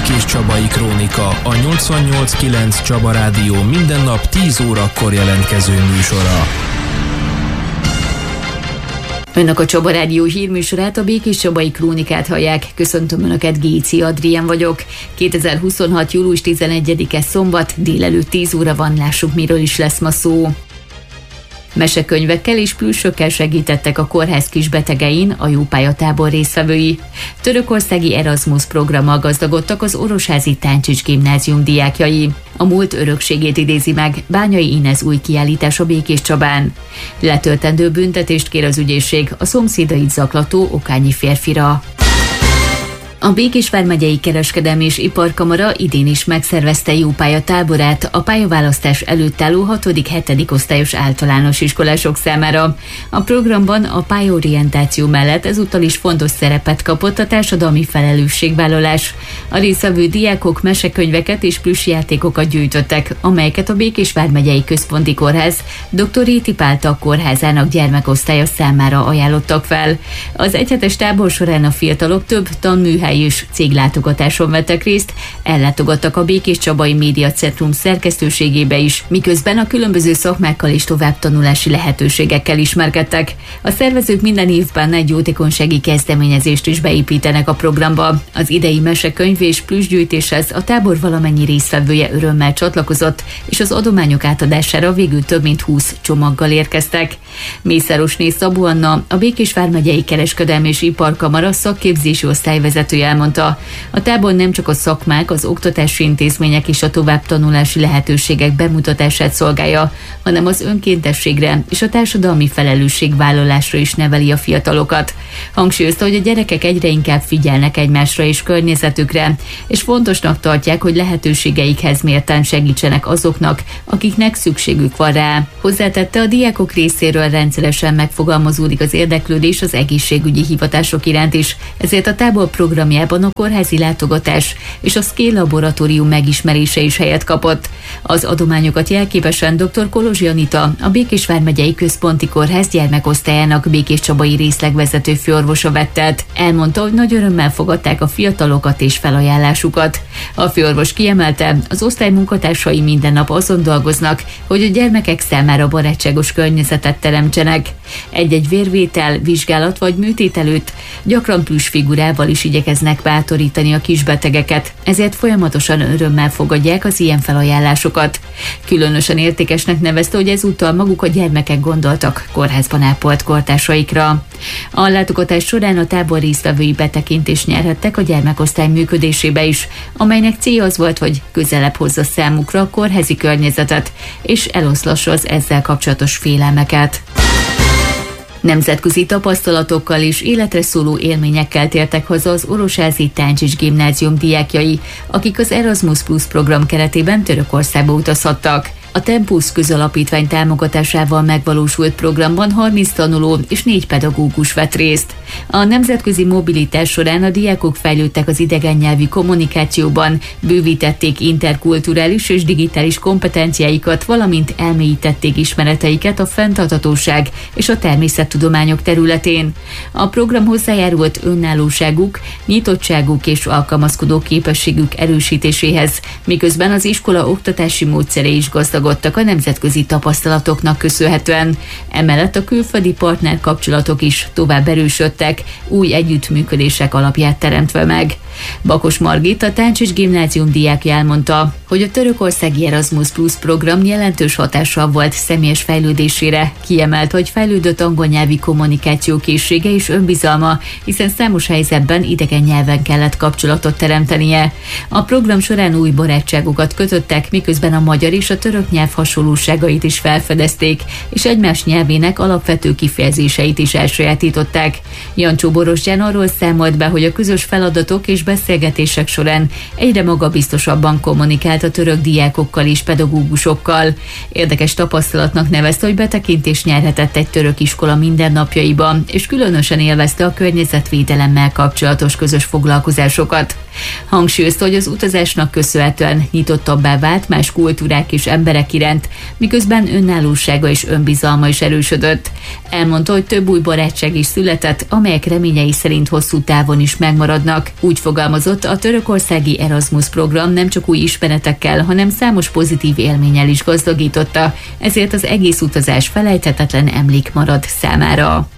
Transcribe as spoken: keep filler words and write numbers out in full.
Békés-Csabai Krónika, a nyolcvannyolc kilenc Csaba Rádió minden nap tíz órakor jelentkező műsora. Önök a Csaba Rádió hírműsorát, a Békés-Csabai Krónikát hallják. Köszöntöm Önöket, Géci Adrián vagyok. kétezer-huszonhat. július tizenegyedike szombat, délelőtt tíz óra van, lássuk, miről is lesz ma szó. Mesekönyvekkel és plüssökkel segítettek a kórház kisbetegein a Jópályatábor résztvevői. Törökországi Erasmus programmal gazdagodtak az Orosházi Táncsics Gimnázium diákjai. A múlt örökségét idézi meg Bányai Inez új kiállítás a Békéscsabán. Letöltendő büntetést kér az ügyészség a szomszédait zaklató okányi férfira. A Békés vármegyei Kereskedelmi és Iparkamara idén is megszervezte Jópályatáborát a pályaválasztás előtt álló hatodik-hetedik osztályos általános iskolások számára. A programban a pályaorientáció mellett ezúttal is fontos szerepet kapott a társadalmi felelősségvállalás. A résztvevő diákok mesekönyveket és plüssjátékokat gyűjtöttek, amelyeket a Békés vármegyei Központi Kórház doktor Réti Páltak kórházának gyermekosztálya számára ajánlottak fel. Az egyhetes tábor során a fiatalok több tanműhely és céglátogatáson vettek részt, ellátogattak a Békés-Csabai Médiacentrum szerkesztőségébe is, miközben a különböző szakmákkal és továbbtanulási lehetőségekkel ismerkedtek. A szervezők minden évben egy jótékonysági kezdeményezést is beépítenek a programba. Az idei mesekönyv és plüssgyűjtéshez a tábor valamennyi résztvevője örömmel csatlakozott, és az adományok átadására végül több mint húsz csomaggal érkeztek. Mészárosné Szabó Anna, a Békés vármegyei Kereskedelmi és Iparkamara szakképzési osztályvezető elmondta, a tábor nem csak a szakmák, az oktatási intézmények és a továbbtanulási lehetőségek bemutatását szolgálja, hanem az önkéntességre és a társadalmi felelősségvállalásra is neveli a fiatalokat. Hangsúlyozta, hogy a gyerekek egyre inkább figyelnek egymásra és környezetükre, és fontosnak tartják, hogy lehetőségeikhez mérten segítsenek azoknak, akiknek szükségük van rá. Hozzátette, a diákok részéről rendszeresen megfogalmazódik az érdeklődés az egészségügyi hivatások iránt is, ezért a tábor programjában a kórházi látogatás és a Scale laboratórium megismerése is helyet kapott. Az adományokat jelképesen dr. Kolozsi Anita, a Békés vármegyei Központi Kórház gyermekosztályának Békéscsabai részlegvezető főorvosa vett át. Elmondta, hogy nagy örömmel fogadták a fiatalokat és felajánlásukat. A főorvos kiemelte, az osztály munkatársai minden nap azon dolgoznak, hogy a gyermekek számára barátságos környezetet teremtsenek. Egy-egy vérvétel, vizsgálat vagy műtét előtt gyakran plüssfigurával is igyekeznek bátorítani a kisbetegeket, ezért folyamatosan örömmel fogadják az ilyen felajánlásokat. Különösen értékesnek nevezte, hogy ezúttal maguk a gyermekek gondoltak kórházban ápolt kortársaikra. A látogatás során a tábor résztvevői betekintést nyerhettek a gyermekosztály működésébe is, amelynek célja az volt, hogy közelebb hozza számukra a kórházi környezetet, és eloszlassa az ezzel kapcsolatos félelmeket. Nemzetközi tapasztalatokkal és életre szóló élményekkel tértek haza az Orosházi Táncsics Gimnázium diákjai, akik az Erasmus Plus program keretében Törökországba utazhattak. A Tempus közalapítvány támogatásával megvalósult programban harminc tanuló és négy pedagógus vett részt. A nemzetközi mobilitás során a diákok fejlődtek az idegen nyelvi kommunikációban, bővítették interkulturális és digitális kompetenciáikat, valamint elmélyítették ismereteiket a fenntarthatóság és a természettudományok területén. A program hozzájárult önállóságuk, nyitottságuk és alkalmazkodó képességük erősítéséhez, miközben az iskola oktatási módszere is gazdagodtak a nemzetközi tapasztalatoknak köszönhetően. Emellett a külföldi partner kapcsolatok is tovább erősödtek, új együttműködések alapját teremtve meg. Bakos Margit, a Táncsics Gimnázium diákja elmondta, hogy a törökországi Erasmus Plus program jelentős hatással volt személyes fejlődésére. Kiemelt, hogy fejlődött angol nyelvi kommunikáció készsége és önbizalma, hiszen számos helyzetben idegen nyelven kellett kapcsolatot teremtenie. A program során új barátságokat kötöttek, miközben a magyar és a török nyelv hasonlóságait is felfedezték, és egymás nyelvének alapvető kifejezéseit is elsajátították. Jancsó Borostyán arról számolt be, hogy a közös feladatok és beszélgetések során egyre magabiztosabban kommunikált a török diákokkal és pedagógusokkal. Érdekes tapasztalatnak nevezte, hogy betekintést nyerhetett egy török iskola mindennapjaiba, és különösen élvezte a környezetvédelemmel kapcsolatos közös foglalkozásokat. Hangsúlyozta, hogy az utazásnak köszönhetően nyitottabbá vált más kultúrák és emberek iránt, miközben önállósága és önbizalma is erősödött. Elmondta, hogy több új barátság is született, amelyek reményei szerint hosszú távon is megmaradnak. Úgy fogalmazott, fogalmazott, a törökországi Erasmus program nem csak új ismeretekkel, hanem számos pozitív élménnyel is gazdagította, ezért az egész utazás felejthetetlen emlék marad számára.